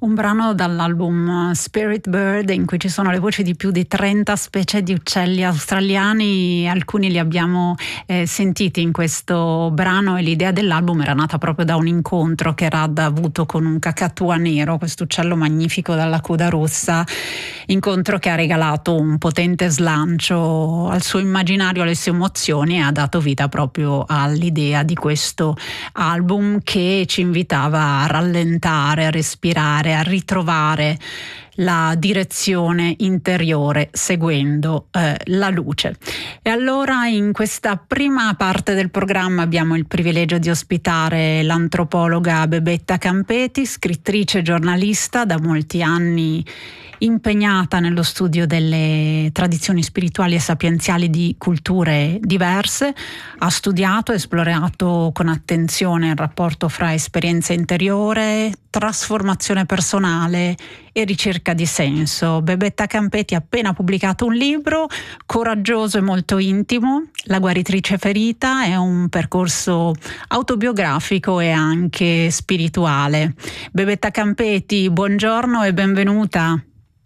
Un brano dall'album Spirit Bird, in cui ci sono le voci di più di 30 specie di uccelli australiani. Alcuni li abbiamo sentiti in questo brano, e l'idea dell'album era nata proprio da un incontro che Rad ha avuto con un cacatua nero, questo uccello magnifico dalla coda rossa, incontro che ha regalato un potente slancio al suo immaginario, alle sue emozioni, e ha dato vita proprio all'idea di questo album che ci invitava a rallentare, a respirare, a ritrovare la direzione interiore seguendo la luce. E allora in questa prima parte del programma abbiamo il privilegio di ospitare l'antropologa Bebetta Campeti, scrittrice e giornalista, da molti anni impegnata nello studio delle tradizioni spirituali e sapienziali di culture diverse. Ha studiato e esplorato con attenzione il rapporto fra esperienza interiore, trasformazione personale e ricerca di senso. Bebetta Campeti ha appena pubblicato un libro coraggioso e molto intimo, La guaritrice ferita. È un percorso autobiografico e anche spirituale. Bebetta Campeti, buongiorno e benvenuta.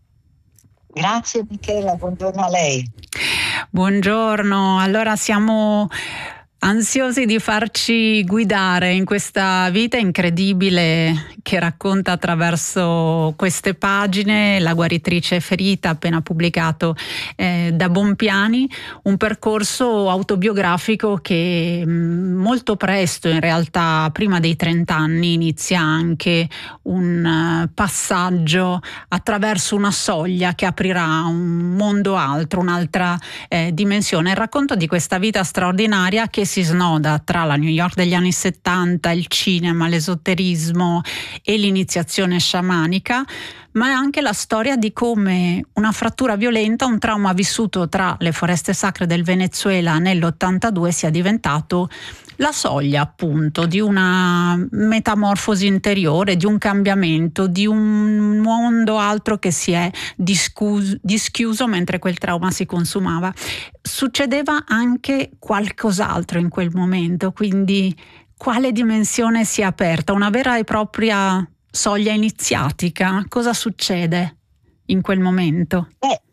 Grazie Michela, buongiorno a lei. Buongiorno, allora siamo ansiosi di farci guidare in questa vita incredibile che racconta attraverso queste pagine La guaritrice ferita, appena pubblicato da Bompiani, un percorso autobiografico che molto presto, in realtà prima dei 30 anni, inizia anche un passaggio attraverso una soglia che aprirà un mondo altro, un'altra dimensione. Il racconto di questa vita straordinaria che si snoda tra la New York degli anni 70, il cinema, l'esoterismo e l'iniziazione sciamanica, ma è anche la storia di come una frattura violenta, un trauma vissuto tra le foreste sacre del Venezuela nell'82 sia diventato la soglia, appunto, di una metamorfosi interiore, di un cambiamento, di un mondo altro che si è dischiuso mentre quel trauma si consumava. Succedeva anche qualcos'altro in quel momento, quindi quale dimensione si è aperta? Una vera e propria soglia iniziatica? Cosa succede in quel momento?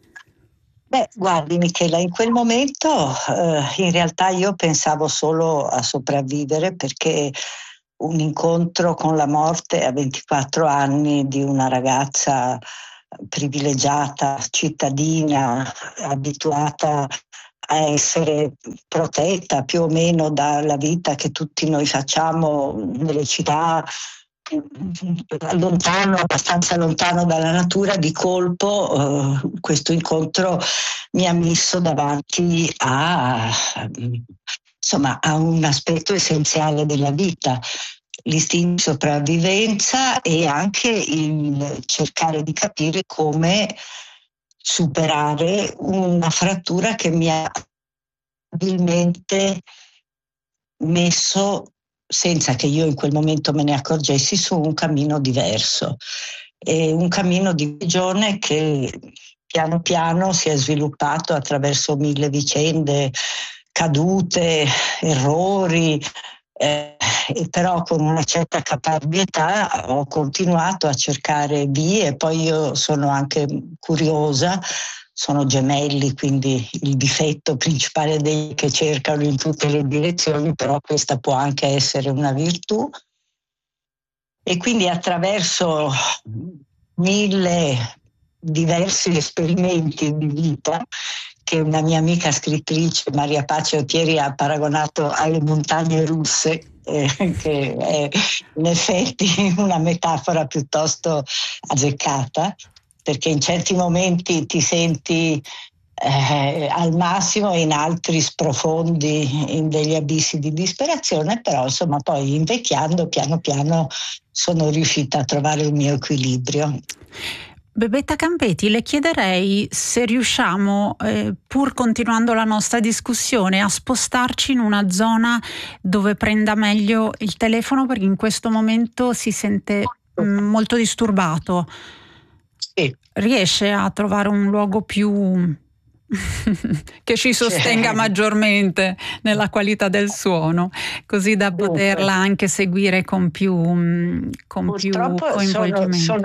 Guardi Michela, in quel momento in realtà io pensavo solo a sopravvivere, perché un incontro con la morte a 24 anni di una ragazza privilegiata, cittadina, abituata a essere protetta più o meno dalla vita che tutti noi facciamo nelle città, abbastanza lontano dalla natura, di colpo questo incontro mi ha messo davanti a un aspetto essenziale della vita, l'istinto di sopravvivenza e anche il cercare di capire come superare una frattura che mi ha probabilmente messo, senza che io in quel momento me ne accorgessi, su un cammino diverso. E un cammino di guarigione che piano piano si è sviluppato attraverso 1000 vicende, cadute, errori, e però con una certa caparbietà ho continuato a cercare vie. Poi io sono anche curiosa, sono gemelli, quindi il difetto principale dei che cercano in tutte le direzioni, però questa può anche essere una virtù. E quindi attraverso 1000 diversi esperimenti di vita, che una mia amica scrittrice, Maria Pace Otieri, ha paragonato alle montagne russe, che è in effetti una metafora piuttosto azzeccata, perché in certi momenti ti senti al massimo e in altri sprofondi in degli abissi di disperazione, però insomma poi invecchiando piano piano sono riuscita a trovare il mio equilibrio. Bebetta Campeti, le chiederei se riusciamo, pur continuando la nostra discussione, a spostarci in una zona dove prenda meglio il telefono, perché in questo momento si sente molto disturbato. Sì. Riesce a trovare un luogo più che ci sostenga maggiormente nella qualità del suono, così da poterla anche seguire con più coinvolgimento?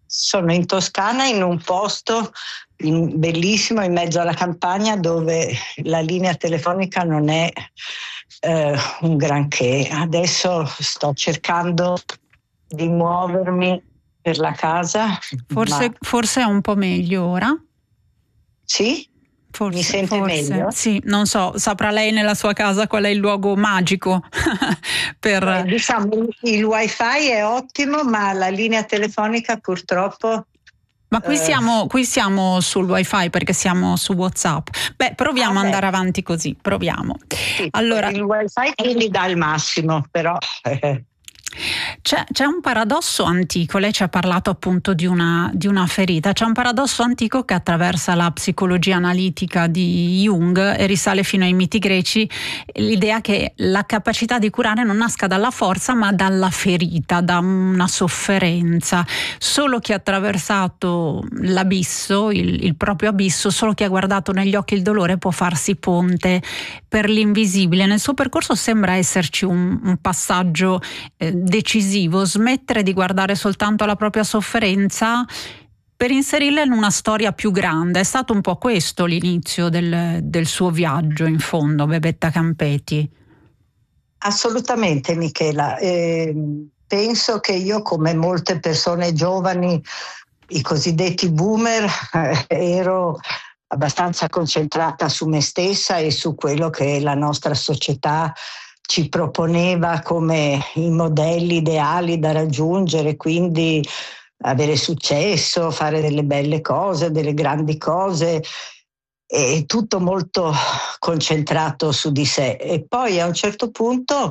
Sono in Toscana, in un posto bellissimo in mezzo alla campagna, dove la linea telefonica non è un granché. Adesso sto cercando di muovermi per la casa. Forse è un po' meglio ora? Sì? Mi sente meglio? Sì, non so, saprà lei nella sua casa qual è il luogo magico per... Diciamo, il wifi è ottimo, ma la linea telefonica purtroppo... Ma qui siamo sul wifi perché siamo su WhatsApp. Beh, proviamo ad andare avanti così, proviamo. Sì, allora, il wifi mi dà il massimo, però... C'è un paradosso antico, lei ci ha parlato appunto di una ferita, c'è un paradosso antico che attraversa la psicologia analitica di Jung e risale fino ai miti greci, l'idea che la capacità di curare non nasca dalla forza ma dalla ferita, da una sofferenza. Solo chi ha attraversato l'abisso, il proprio abisso, solo chi ha guardato negli occhi il dolore può farsi ponte per l'invisibile. Nel suo percorso sembra esserci un passaggio decisivo, smettere di guardare soltanto la propria sofferenza per inserirla in una storia più grande. È stato un po' questo l'inizio del suo viaggio, in fondo, Bebetta Campeti. Assolutamente, Michela. Penso che io, come molte persone giovani, i cosiddetti boomer, ero abbastanza concentrata su me stessa e su quello che la nostra società ci proponeva come i modelli ideali da raggiungere, quindi avere successo, fare delle belle cose, delle grandi cose, e tutto molto concentrato su di sé. E poi a un certo punto,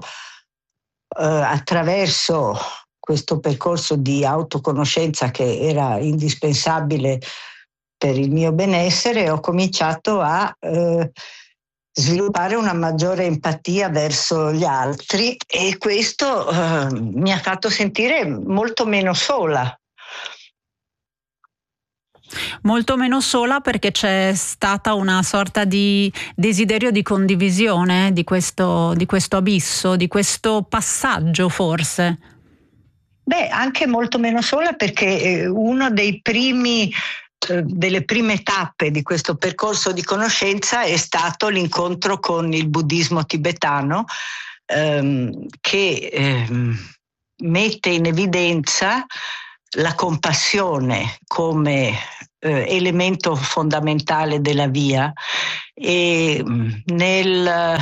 attraverso questo percorso di autoconoscenza che era indispensabile per il mio benessere, ho cominciato a sviluppare una maggiore empatia verso gli altri, e questo mi ha fatto sentire molto meno sola. Molto meno sola perché c'è stata una sorta di desiderio di condivisione di questo abisso, di questo passaggio forse. Beh, anche molto meno sola perché uno delle prime tappe di questo percorso di conoscenza è stato l'incontro con il buddismo tibetano, che mette in evidenza la compassione come elemento fondamentale della via. E nel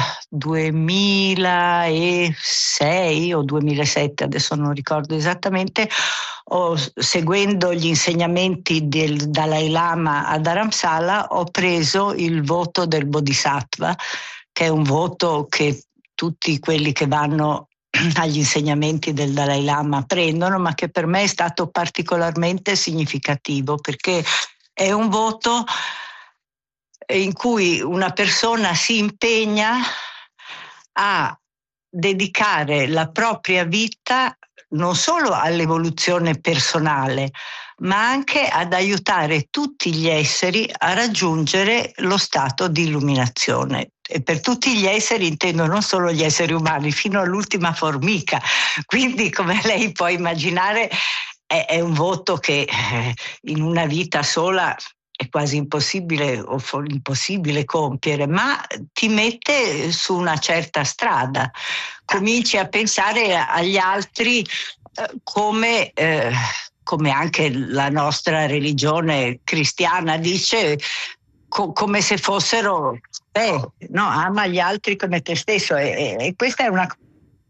2006 o 2007, adesso non ricordo esattamente, seguendo gli insegnamenti del Dalai Lama a Dharamsala, ho preso il voto del Bodhisattva, che è un voto che tutti quelli che vanno agli insegnamenti del Dalai Lama prendono, ma che per me è stato particolarmente significativo, perché è un voto in cui una persona si impegna a dedicare la propria vita non solo all'evoluzione personale, ma anche ad aiutare tutti gli esseri a raggiungere lo stato di illuminazione. E per tutti gli esseri intendo non solo gli esseri umani, fino all'ultima formica. Quindi, come lei può immaginare, è un voto che in una vita sola è quasi impossibile o impossibile compiere, ma ti mette su una certa strada. Cominci a pensare agli altri come anche la nostra religione cristiana dice, come se fossero no, ama gli altri come te stesso, e questa è una cosa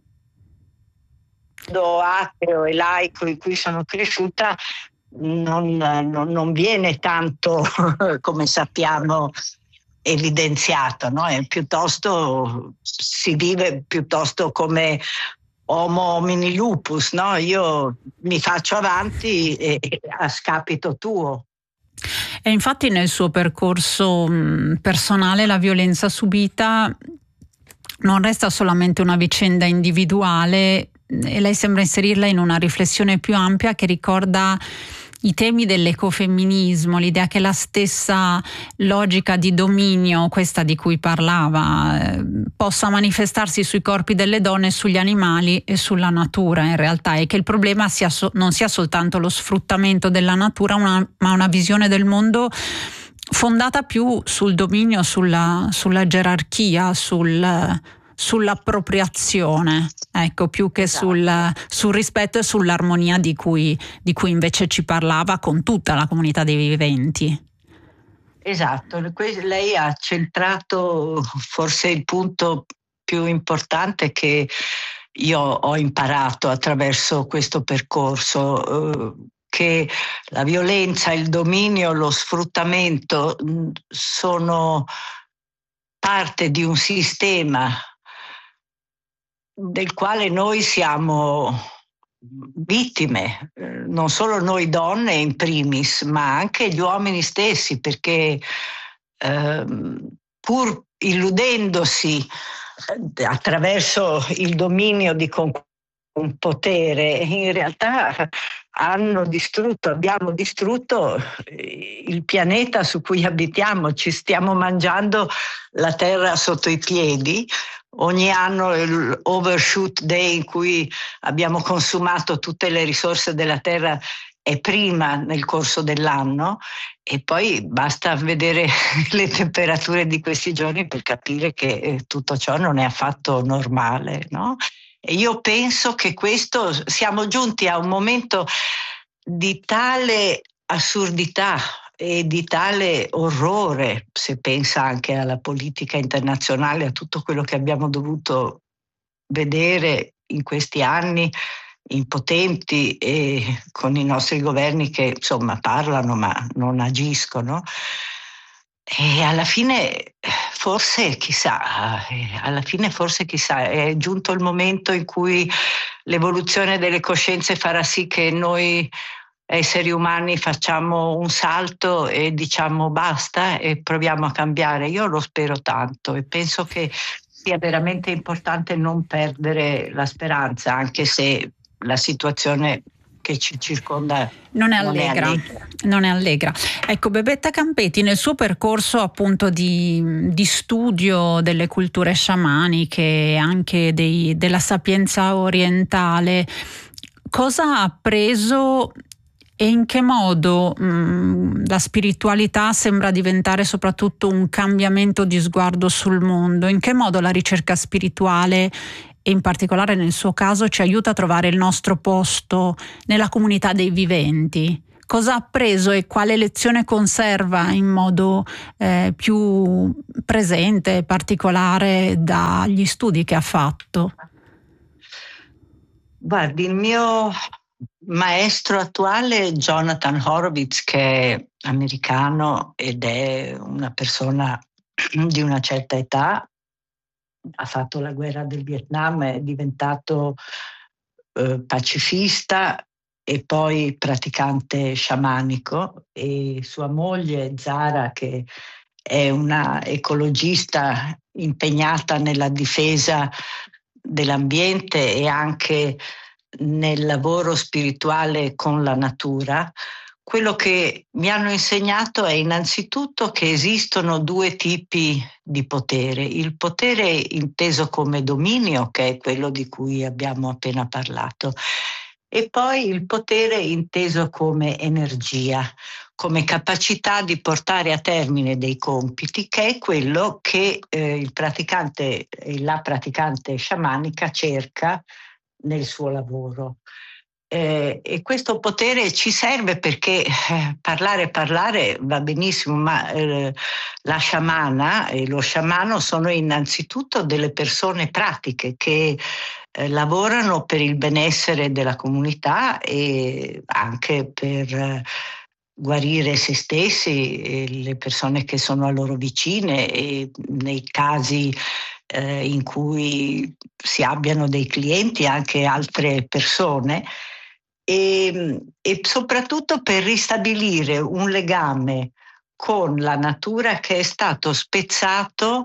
ateo e laico in cui sono cresciuta non viene tanto come sappiamo evidenziato, no? Piuttosto si vive piuttosto come homo homini lupus, no? Io mi faccio avanti a scapito tuo. E infatti nel suo percorso personale la violenza subita non resta solamente una vicenda individuale, e lei sembra inserirla in una riflessione più ampia che ricorda i temi dell'ecofemminismo, l'idea che la stessa logica di dominio, questa di cui parlava, possa manifestarsi sui corpi delle donne, sugli animali e sulla natura in realtà, e che il problema non sia soltanto lo sfruttamento della natura, ma una visione del mondo fondata più sul dominio, sulla gerarchia, sull'appropriazione, ecco, più che sul rispetto e sull'armonia di cui invece ci parlava con tutta la comunità dei viventi. Esatto, lei ha centrato forse il punto più importante che io ho imparato attraverso questo percorso, che la violenza, il dominio, lo sfruttamento sono parte di un sistema del quale noi siamo vittime, non solo noi donne in primis, ma anche gli uomini stessi, perché pur illudendosi attraverso il dominio di un potere, in realtà abbiamo distrutto il pianeta su cui abitiamo, ci stiamo mangiando la terra sotto i piedi. Ogni anno l'Overshoot Day, in cui abbiamo consumato tutte le risorse della terra, è prima nel corso dell'anno, e poi basta vedere le temperature di questi giorni per capire che tutto ciò non è affatto normale, no? E io penso che siamo giunti a un momento di tale assurdità e di tale orrore, se pensa anche alla politica internazionale, a tutto quello che abbiamo dovuto vedere in questi anni, impotenti e con i nostri governi che insomma parlano ma non agiscono. E alla fine forse chissà, è giunto il momento in cui l'evoluzione delle coscienze farà sì che noi esseri umani facciamo un salto e diciamo basta e proviamo a cambiare. Io lo spero tanto e penso che sia veramente importante non perdere la speranza, anche se la situazione che ci circonda non è allegra. Ecco, Bebetta Campetti, nel suo percorso appunto di studio delle culture sciamaniche, anche della sapienza orientale, cosa ha appreso e in che modo la spiritualità sembra diventare soprattutto un cambiamento di sguardo sul mondo? In che modo la ricerca spirituale, e in particolare nel suo caso, ci aiuta a trovare il nostro posto nella comunità dei viventi? Cosa ha appreso e quale lezione conserva in modo più presente e particolare dagli studi che ha fatto? Guardi, il mio maestro attuale, Jonathan Horowitz, che è americano ed è una persona di una certa età, ha fatto la guerra del Vietnam, è diventato pacifista e poi praticante sciamanico, e sua moglie Zara, che è una ecologista impegnata nella difesa dell'ambiente e anche nel lavoro spirituale con la natura. Quello che mi hanno insegnato è innanzitutto che esistono due tipi di potere: il potere inteso come dominio, che è quello di cui abbiamo appena parlato, e poi il potere inteso come energia, come capacità di portare a termine dei compiti, che è quello che il praticante e la praticante sciamanica cerca nel suo lavoro. E questo potere ci serve perché parlare va benissimo, ma la sciamana e lo sciamano sono innanzitutto delle persone pratiche che lavorano per il benessere della comunità e anche per guarire se stessi e le persone che sono a loro vicine, e nei casi in cui si abbiano dei clienti, anche altre persone, e soprattutto per ristabilire un legame con la natura che è stato spezzato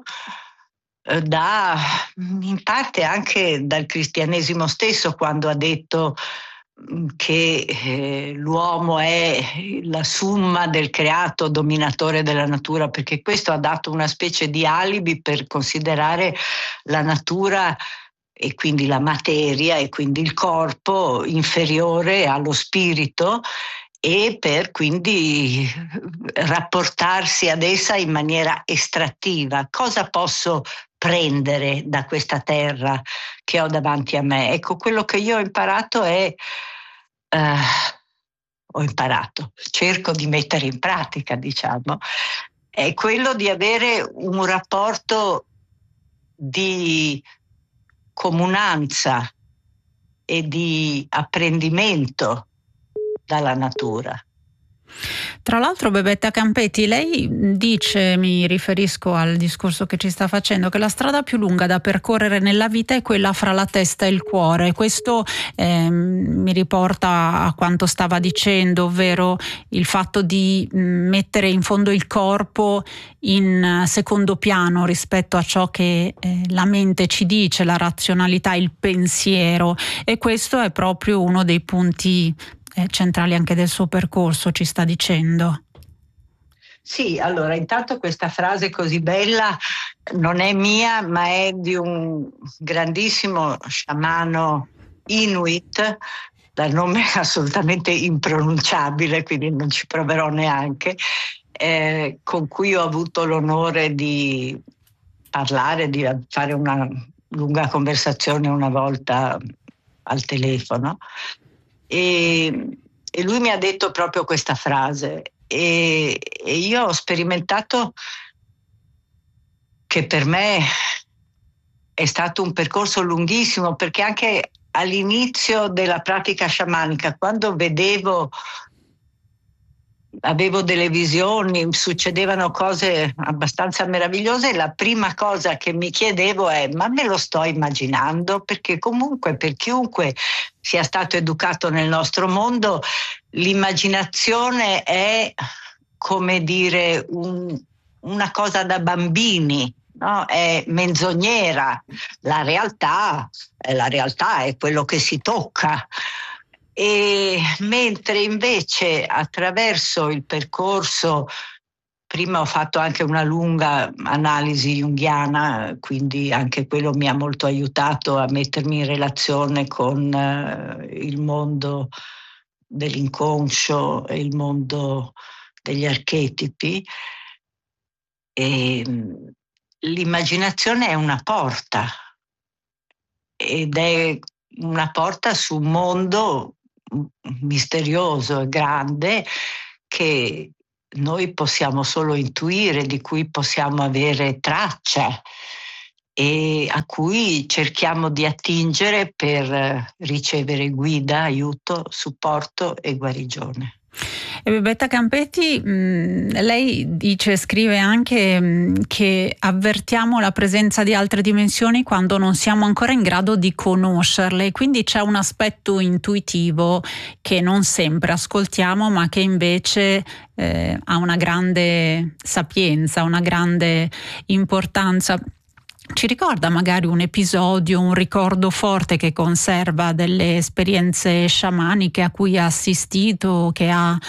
in parte anche dal cristianesimo stesso, quando ha detto che l'uomo è la summa del creato dominatore della natura, perché questo ha dato una specie di alibi per considerare la natura e quindi la materia e quindi il corpo inferiore allo spirito, e per quindi rapportarsi ad essa in maniera estrattiva. Cosa posso prendere da questa terra che ho davanti a me? Ecco, quello che io ho imparato cerco di mettere in pratica, diciamo, è quello di avere un rapporto di comunanza e di apprendimento dalla natura. Tra l'altro, Bebetta Campetti, lei dice, mi riferisco al discorso che ci sta facendo, che la strada più lunga da percorrere nella vita è quella fra la testa e il cuore. Questo mi riporta a quanto stava dicendo, ovvero il fatto di mettere in fondo il corpo in secondo piano rispetto a ciò che la mente ci dice, la razionalità, il pensiero, e questo è proprio uno dei punti centrali anche del suo percorso, ci sta dicendo. Sì, allora intanto questa frase così bella non è mia, ma è di un grandissimo sciamano Inuit, dal nome assolutamente impronunciabile, quindi non ci proverò neanche, con cui ho avuto l'onore di parlare, di fare una lunga conversazione una volta al telefono. E lui mi ha detto proprio questa frase, e io ho sperimentato che per me è stato un percorso lunghissimo, perché anche all'inizio della pratica sciamanica, quando avevo delle visioni, succedevano cose abbastanza meravigliose, la prima cosa che mi chiedevo è: ma me lo sto immaginando? Perché comunque per chiunque sia stato educato nel nostro mondo, l'immaginazione è, come dire, una cosa da bambini, no? È menzognera. La realtà è quello che si tocca. E mentre invece attraverso il percorso, prima ho fatto anche una lunga analisi junghiana, quindi anche quello mi ha molto aiutato a mettermi in relazione con il mondo dell'inconscio e il mondo degli archetipi. E l'immaginazione è una porta, ed è una porta su un mondo misterioso e grande che noi possiamo solo intuire, di cui possiamo avere traccia e a cui cerchiamo di attingere per ricevere guida, aiuto, supporto e guarigione. E Bebetta Campetti, lei scrive anche che avvertiamo la presenza di altre dimensioni quando non siamo ancora in grado di conoscerle, quindi c'è un aspetto intuitivo che non sempre ascoltiamo, ma che invece ha una grande sapienza, una grande importanza. Ci ricorda magari un episodio, un ricordo forte che conserva delle esperienze sciamaniche a cui ha assistito, che ha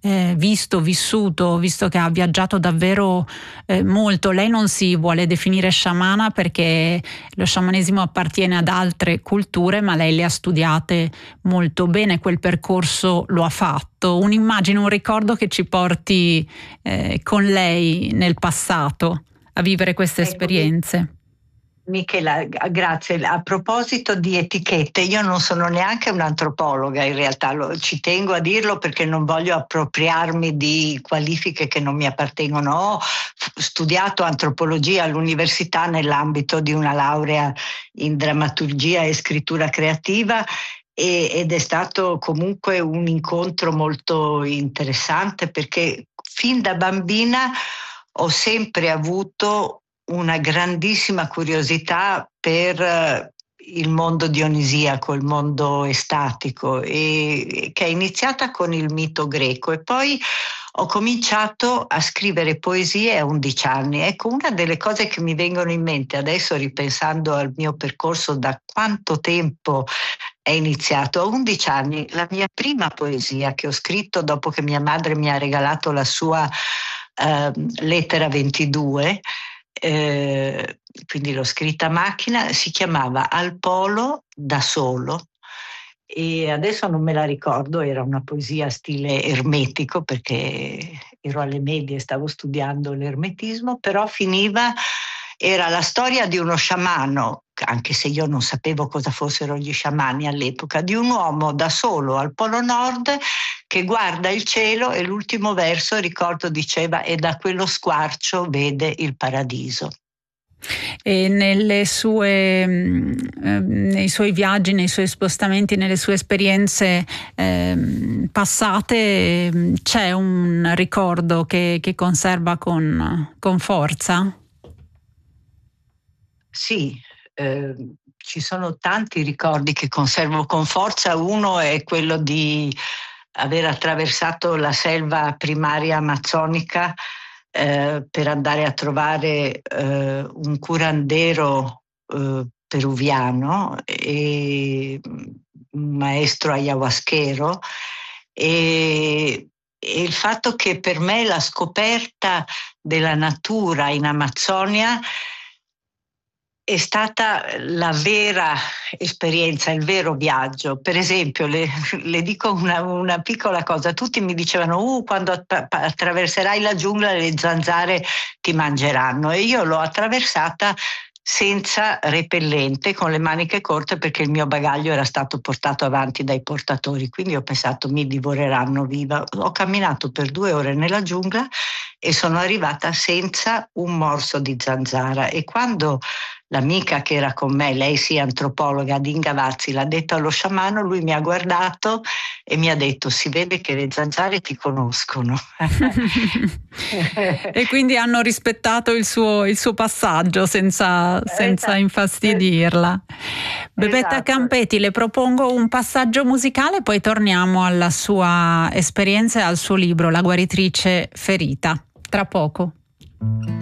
vissuto, visto che ha viaggiato davvero molto. Lei non si vuole definire sciamana perché lo sciamanesimo appartiene ad altre culture, ma lei le ha studiate molto bene, quel percorso lo ha fatto. Un'immagine, un ricordo che ci porti con lei nel passato a vivere queste esperienze. Michela, grazie. A proposito di etichette, io non sono neanche un'antropologa, in realtà ci tengo a dirlo perché non voglio appropriarmi di qualifiche che non mi appartengono. Ho studiato antropologia all'università nell'ambito di una laurea in drammaturgia e scrittura creativa, ed è stato comunque un incontro molto interessante, perché fin da bambina ho sempre avuto una grandissima curiosità per il mondo dionisiaco, il mondo estatico, e che è iniziata con il mito greco, e poi ho cominciato a scrivere poesie a 11 anni. Ecco, una delle cose che mi vengono in mente adesso, ripensando al mio percorso, da quanto tempo è iniziato a 11 anni. La mia prima poesia che ho scritto dopo che mia madre mi ha regalato la sua lettera 22, quindi l'ho scritta a macchina, si chiamava Al Polo da solo. E adesso non me la ricordo, era una poesia stile ermetico perché ero alle medie e stavo studiando l'ermetismo, però era la storia di uno sciamano, anche se io non sapevo cosa fossero gli sciamani all'epoca, di un uomo da solo al Polo Nord che guarda il cielo e l'ultimo verso, ricordo, diceva: e da quello squarcio vede il paradiso. E nei suoi viaggi, nei suoi spostamenti, nelle sue esperienze passate, c'è un ricordo che conserva con forza? Sì, ci sono tanti ricordi che conservo con forza. Uno è quello di aver attraversato la selva primaria amazzonica per andare a trovare un curandero peruviano e un maestro ayahuasquero, e il fatto che per me la scoperta della natura in Amazzonia è stata la vera esperienza, il vero viaggio. Per esempio, le dico una piccola cosa: tutti mi dicevano quando attraverserai la giungla le zanzare ti mangeranno, e io l'ho attraversata senza repellente, con le maniche corte, perché il mio bagaglio era stato portato avanti dai portatori, quindi ho pensato mi divoreranno viva. Ho camminato per 2 ore nella giungla e sono arrivata senza un morso di zanzara, e quando l'amica che era con me, lei sì antropologa, Adin Gavazzi, l'ha detto allo sciamano, lui mi ha guardato e mi ha detto: si vede che le zanzare ti conoscono. E quindi hanno rispettato il suo passaggio senza infastidirla. Bebetta Esatto. Campetti, le propongo un passaggio musicale, poi torniamo alla sua esperienza e al suo libro La guaritrice ferita. Tra poco.